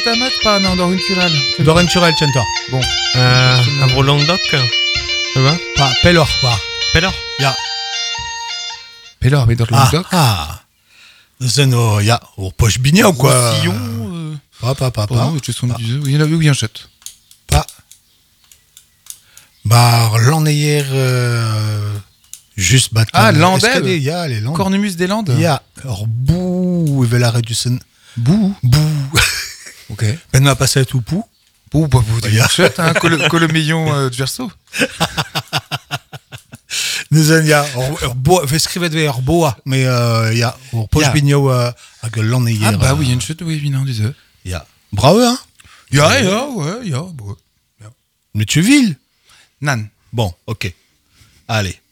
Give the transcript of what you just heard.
Centamat pa non d'or cultural. Doren Churel Cento. Bon. A Rolandok. Ça va? Pa Pelor pa. Pelor. Ya. Pelor mais d'or Languedoc. Zeno ya au poche bignon quoi. Roussillon. Pa. Oh, je suis il y en a eu un shot. Pa. Bah l'enneyer juste battre. Landel. Il y a les Landes. Cornemuse des Landes. Il y a bou il veut la réduction. Bou. Ok. Ben m'a passé à tout pou. Bou bah vous Ja. un shot hein Colomeillon de Verso. Nous en ja boa we skrivet we boa mais ja au poche Ja. bignon à l'enneyer. Ah bah oui, il y a une shot oui évident du œuf. Ja. Bravo hein. Ja, ouais, ja, bon. Mais tu villes. Nan. Bon, OK. Allez.